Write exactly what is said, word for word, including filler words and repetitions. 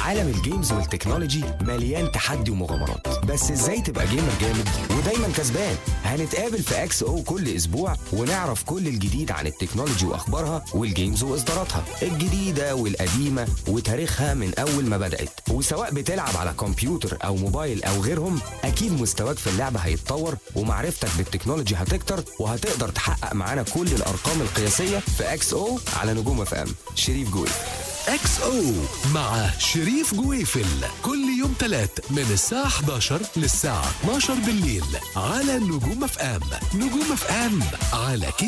عالم الجيمز والتكنولوجي مليان تحدي ومغامرات، بس ازاي تبقى جيمر جامد ودايما كسبان؟ هنتقابل في اكس او كل اسبوع ونعرف كل الجديد عن التكنولوجي واخبارها والجيمز واصداراتها الجديدة والقديمة وتاريخها من اول ما بدأت. وسواء بتلعب على كمبيوتر او موبايل او غيرهم، اكيد مستواك في اللعبة هيتطور ومعرفتك بالتكنولوجي هتكتر، وهتقدر تحقق معانا كل الارقام القياسية في اكس او على نجوم اف ام. شريف جوي. اكس او مع شريف جويفل كل يوم تلات من الساعة حداشر للساعة اتناشر بالليل على نجوم اف ام. نجوم اف ام على كي